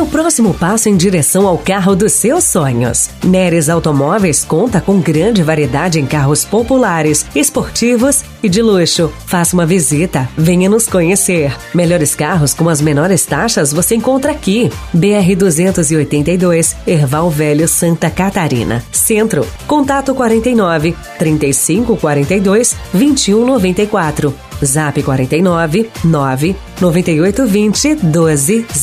seu próximo passo em direção ao carro dos seus sonhos. Neres Automóveis conta com grande variedade em carros populares, esportivos e de luxo. Faça uma visita, venha nos conhecer. Melhores carros com as menores taxas você encontra aqui. BR-282, Erval Velho, Santa Catarina. Centro. Contato 49 3542 2194. Zap 49 9 9820 12